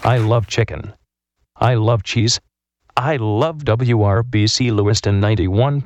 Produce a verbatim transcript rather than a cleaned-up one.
I love chicken. I love cheese. I love W R B C Lewiston ninety-one